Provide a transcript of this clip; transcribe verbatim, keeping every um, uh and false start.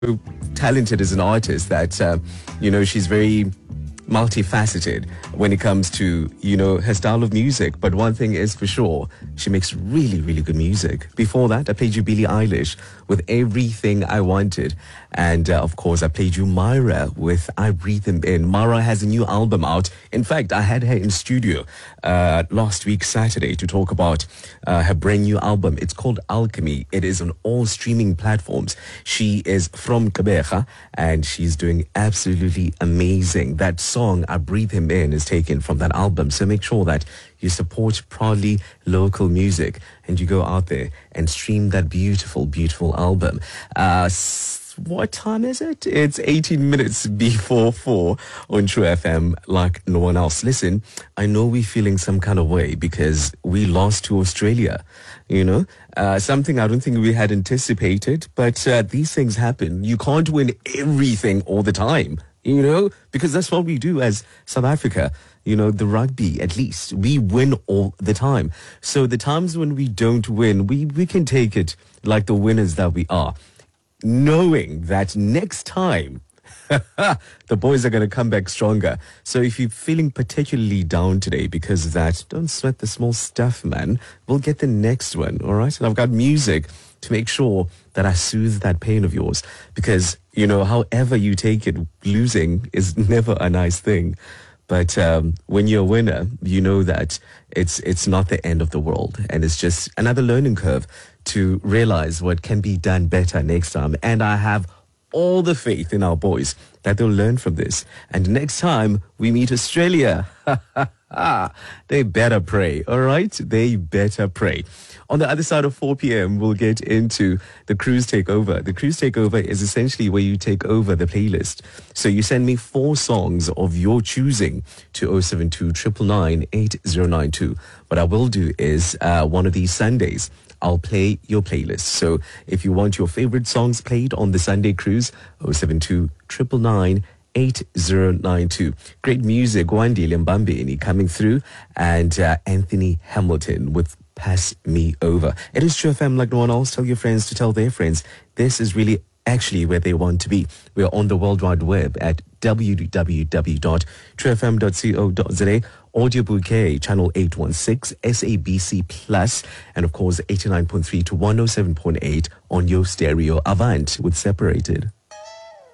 talented as an artist that, uh, you know, she's very multifaceted when it comes to, you know, her style of music. But one thing is for sure, she makes really, really good music. Before that, I played you Billie Eilish with Everything I Wanted. And, uh, of course, I played you Myra with I Breathe Them In. Myra has a new album out. In fact, I had her in studio uh, last week, Saturday, to talk about uh, her brand new album. It's called Alchemy. It is on all streaming platforms. She is from Gqeberha, and she's doing absolutely amazing. That song, I Breathe Him In, is taken from that album. So make sure that you support proudly local music and you go out there and stream that beautiful, beautiful album. Uh, what time is it? It's eighteen minutes before four on True F M, like no one else. Listen, I know we're feeling some kind of way because we lost to Australia, you know, uh, something I don't think we had anticipated, but uh, these things happen. You can't win everything all the time, you know, because that's what we do as South Africa. You know, the rugby, at least, we win all the time. So the times when we don't win, we, we can take it like the winners that we are, knowing that next time, the boys are going to come back stronger. So if you're feeling particularly down today because of that, don't sweat the small stuff, man. We'll get the next one, all right? And I've got music to make sure that I soothe that pain of yours. Because, you know, however you take it, losing is never a nice thing. But um, when you're a winner, you know that it's it's not the end of the world. And it's just another learning curve to realize what can be done better next time. And I have all the faith in our boys that they'll learn from this. And next time we meet Australia, they better pray, all right? They better pray. On the other side of four p.m., we'll get into the Cruise Takeover. The Cruise Takeover is essentially where you take over the playlist. So you send me four songs of your choosing to oh seven two, nine nine nine, eight oh nine two. What I will do is uh, one of these Sundays, I'll play your playlist. So if you want your favorite songs played on the Sunday cruise, oh seven two, nine nine nine, eight oh nine two. Great music, Wandile Mbambeni coming through, and uh, Anthony Hamilton with Pass Me Over. It is True F M like no one else. Tell your friends to tell their friends. This is really actually where they want to be. We're on the World Wide Web at w w w dot true f m dot co dot z a, Audio Bouquet, channel eight one six, S A B C Plus, and of course eighty-nine point three to one oh seven point eight on your stereo Avant with Separated.